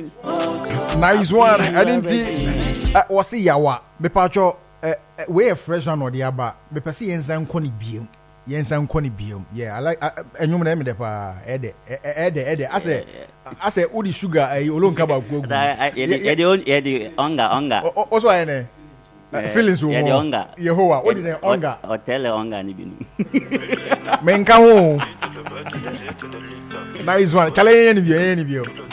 Nice one. I didn't see. Was see yawa. Me pacho. We a fresh one or the aba. Me pesi yensan koni biom. Yensan koni biom. Yeah, I like. Enyum na me de pa. Ede. I say udi sugar. Olon kaba go. Ede onga. Also ene. Feelings wo. Ede onga. Yehowa. Odi ne onga. Hotel onga ni binu. Menka ho. Nice one. Kale yen ni bio.